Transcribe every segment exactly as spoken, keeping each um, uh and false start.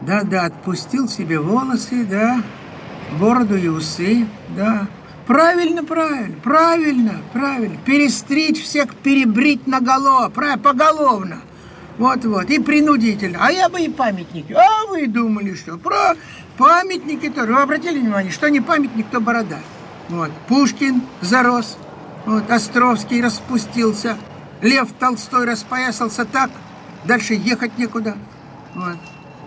Да-да, отпустил себе волосы, да, бороду и усы, да. Правильно, правильно, правильно, правильно. Перестричь всех, перебрить наголо, правильно, поголовно. Вот-вот, и принудительно. А я бы и памятники. А вы думали, что? Про памятники тоже. Вы обратили внимание, что не памятник, то борода. Вот. Пушкин зарос. Вот. Островский распустился. Лев Толстой распоясался так. Дальше ехать некуда. Вот.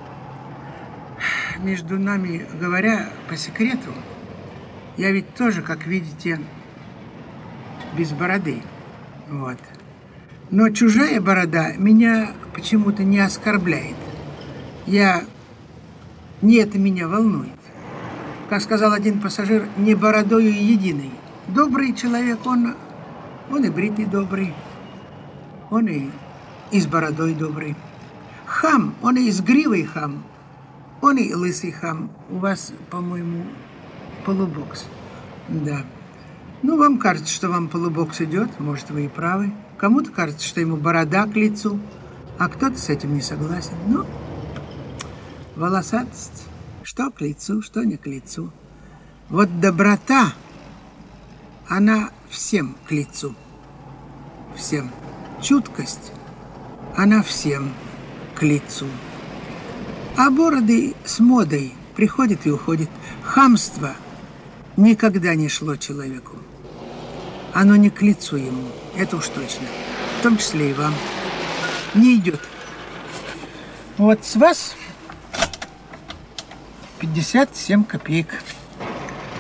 Между нами говоря, по секрету, я ведь тоже, как видите, без бороды. Вот. Но чужая борода меня почему-то не оскорбляет. Я... Не это меня волнует. Как сказал один пассажир, не бородою единой. Добрый человек, он, он и бритый добрый, он и, и с бородой добрый. Хам, он и с гривой хам, он и лысый хам. У вас, по-моему, полубокс. Да. Ну, вам кажется, что вам полубокс идет, может, вы и правы. Кому-то кажется, что ему борода к лицу, а кто-то с этим не согласен. Ну, волосатость, что к лицу, что не к лицу. Вот доброта, она всем к лицу. Всем. Чуткость, она всем к лицу. А бороды с модой приходят и уходят. Хамство никогда не шло человеку. Оно не к лицу ему, это уж точно. В том числе и вам. Не идет. Вот с вас пятьдесят семь копеек.